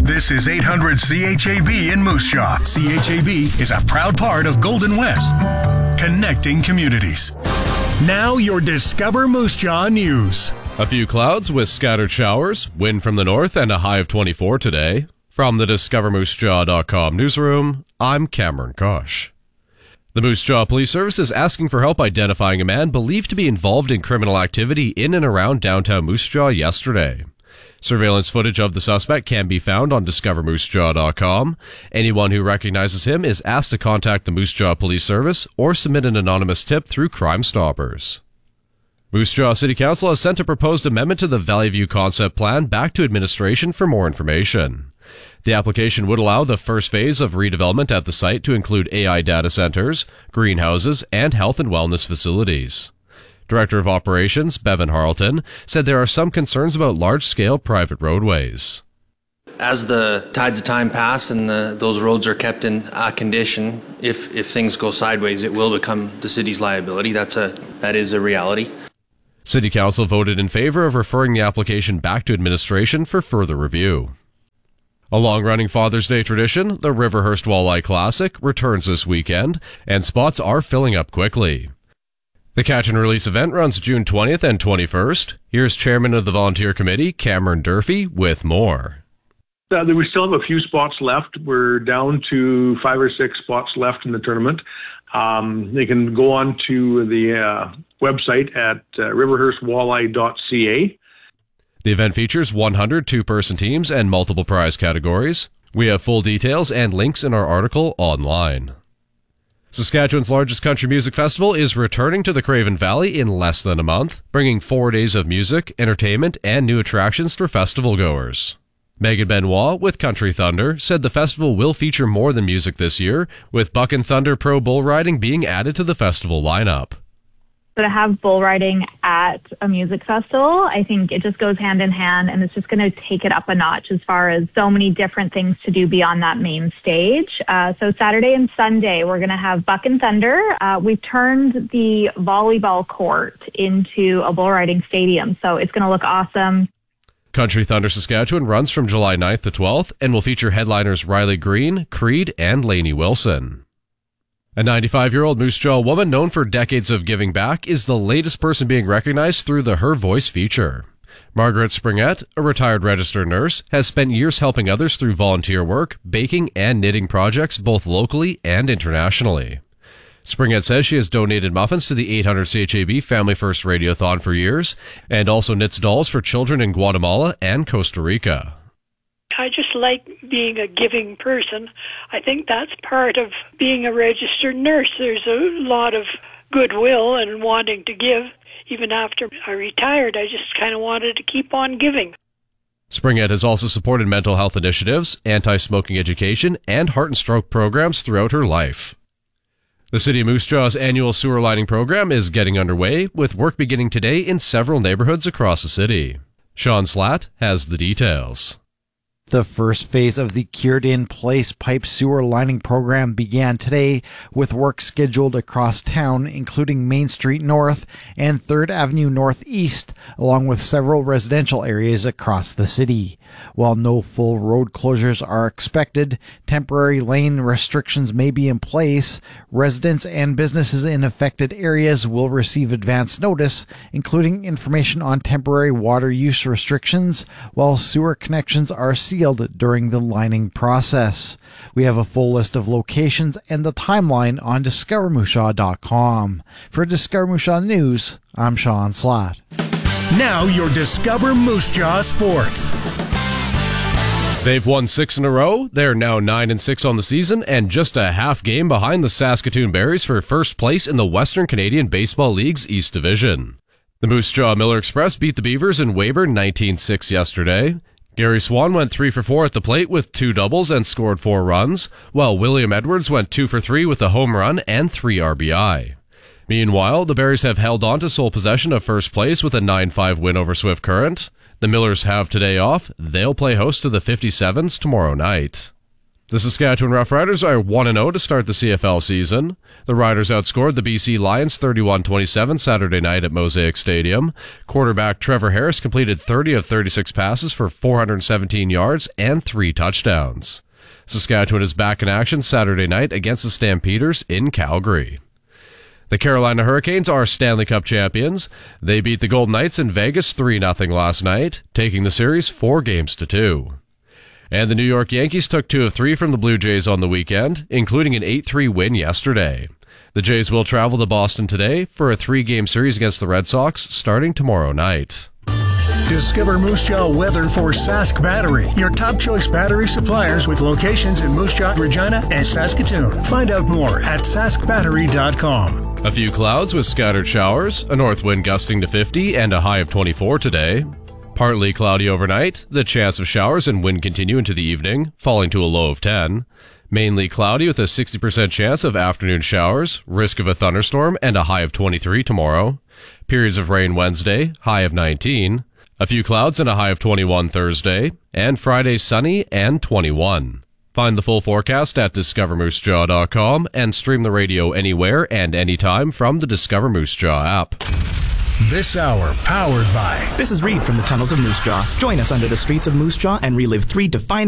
This is 800 CHAB in Moose Jaw. CHAB is a proud part of Golden West, connecting communities. Now your Discover Moose Jaw news. A few clouds with scattered showers, wind from the north, and a high of 24 today. From the DiscoverMooseJaw.com newsroom, I'm Cameron Kosh. The Moose Jaw Police Service is asking for help identifying a man believed to be involved in criminal activity in and around downtown Moose Jaw yesterday. Surveillance footage of the suspect can be found on DiscoverMooseJaw.com. Anyone who recognizes him is asked to contact the Moose Jaw Police Service or submit an anonymous tip through Crime Stoppers. Moose Jaw City Council has sent a proposed amendment to the Valley View Concept Plan back to administration for more information. The application would allow the first phase of redevelopment at the site to include AI data centers, greenhouses, and health and wellness facilities. Director of Operations, Bevan Harleton, said there are some concerns about large-scale private roadways. As the tides of time pass and those roads are kept in condition, if things go sideways, it will become the city's liability. That is a reality. City Council voted in favor of referring the application back to administration for further review. A long-running Father's Day tradition, the Riverhurst Walleye Classic, returns this weekend, and spots are filling up quickly. The Catch and Release event runs June 20th and 21st. Here's Chairman of the Volunteer Committee, Cameron Durfee, with more. We still have a few spots left. We're down to 5 or 6 spots left in the tournament. They can go on to the website at riverhurstwalleye.ca. The event features 100 two-person teams and multiple prize categories. We have full details and links in our article online. Saskatchewan's largest country music festival is returning to the Craven Valley in less than a month, bringing 4 days of music, entertainment, and new attractions for festival goers. Megan Benoit with Country Thunder said the festival will feature more than music this year, with Buck and Thunder Pro Bull Riding being added to the festival lineup. So to have bull riding at a music festival, I think it just goes hand in hand, and it's just going to take it up a notch as far as so many different things to do beyond that main stage. So Saturday and Sunday, we're going to have Buck and Thunder. We've turned the volleyball court into a bull riding stadium, so it's going to look awesome. Country Thunder Saskatchewan runs from July 9th to 12th and will feature headliners Riley Green, Creed, and Lainey Wilson. A 95-year-old Moose Jaw woman known for decades of giving back is the latest person being recognized through the Her Voice feature. Margaret Springett, a retired registered nurse, has spent years helping others through volunteer work, baking, and knitting projects both locally and internationally. Springett says she has donated muffins to the 800 CHAB Family First Radiothon for years and also knits dolls for children in Guatemala and Costa Rica. I just like being a giving person. I think that's part of being a registered nurse. There's a lot of goodwill and wanting to give. Even after I retired, I just kind of wanted to keep on giving. Springett has also supported mental health initiatives, anti-smoking education, and heart and stroke programs throughout her life. The City of Moose Jaw's annual sewer lining program is getting underway, with work beginning today in several neighborhoods across the city. Sean Slatt has the details. The first phase of the Cured-In Place pipe sewer lining program began today, with work scheduled across town, including Main Street North and 3rd Avenue Northeast, along with several residential areas across the city. While no full road closures are expected, temporary lane restrictions may be in place. Residents and businesses in affected areas will receive advance notice, including information on temporary water use restrictions, while sewer connections are sealed during the lining process. We have a full list of locations and the timeline on DiscoverMooseJaw.com. For Discover Moose Jaw News, I'm Sean Slatt. Now your Discover Moose Jaw Sports. They've won 6 in a row. They're now 9-6 on the season and just a half game behind the Saskatoon Berries for first place in the Western Canadian Baseball League's East Division. The Moose Jaw Miller Express beat the Beavers in Weyburn 19-6 yesterday. Gary Swan went 3 for 4 at the plate with 2 doubles and scored 4 runs, while William Edwards went 2 for 3 with a home run and 3 RBI. Meanwhile, the Berries have held on to sole possession of first place with a 9-5 win over Swift Current. The Millers have today off. They'll play host to the 57s tomorrow night. The Saskatchewan Roughriders are 1-0 to start the CFL season. The Riders outscored the BC Lions 31-27 Saturday night at Mosaic Stadium. Quarterback Trevor Harris completed 30 of 36 passes for 417 yards and 3 touchdowns. Saskatchewan is back in action Saturday night against the Stampeders in Calgary. The Carolina Hurricanes are Stanley Cup champions. They beat the Golden Knights in Vegas 3-0 last night, taking the series 4-2. And the New York Yankees took 2 of 3 from the Blue Jays on the weekend, including an 8-3 win yesterday. The Jays will travel to Boston today for a 3-game series against the Red Sox starting tomorrow night. Discover Moose Jaw weather for Sask Battery, your top choice battery suppliers with locations in Moose Jaw, Regina, and Saskatoon. Find out more at saskbattery.com. A few clouds with scattered showers, a north wind gusting to 50 and a high of 24 today. Partly cloudy overnight, the chance of showers and wind continue into the evening, falling to a low of 10. Mainly cloudy with a 60% chance of afternoon showers, risk of a thunderstorm, and a high of 23 tomorrow. Periods of rain Wednesday, high of 19. A few clouds and a high of 21 Thursday, and Friday sunny and 21. Find the full forecast at discovermoosejaw.com and stream the radio anywhere and anytime from the Discover Moose Jaw app. This hour powered by... This is Reed from the tunnels of Moose Jaw. Join us under the streets of Moose Jaw and relive 3 defining